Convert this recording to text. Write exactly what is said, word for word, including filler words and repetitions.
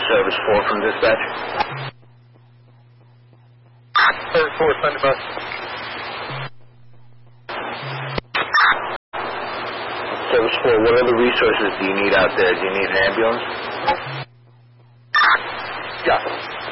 Service four from dispatch. Service four, send a bus. Service four, what other resources do you need out there? Do you need an ambulance? Yeah.